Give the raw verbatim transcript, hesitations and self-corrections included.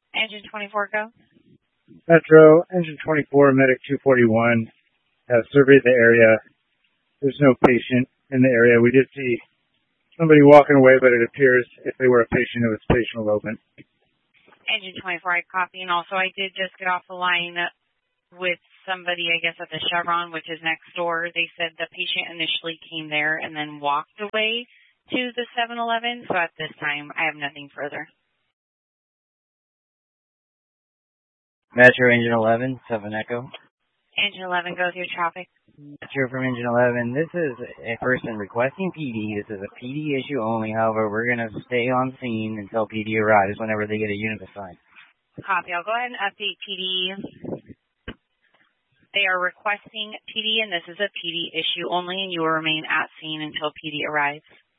Engine twenty-four, go. Metro, Engine twenty-four, Medic two forty-one, have surveyed the area. There's no patient in the area. We did see somebody walking away, but it appears if they were a patient, it was patient elopement. Engine twenty-four, I copy. And also, I did just get off the line with somebody, I guess, at the Chevron, which is next door. They said the patient initially came there and then walked away to the seven eleven. So at this time, I have nothing further. Metro, Engine eleven, seven Echo. Engine eleven, goes your traffic. Metro from Engine eleven. This is a person requesting P D. This is a P D issue only. However, we're going to stay on scene until P D arrives whenever they get a unit assigned. Copy. I'll go ahead and update P D. They are requesting P D, and this is a P D issue only, and you will remain at scene until P D arrives.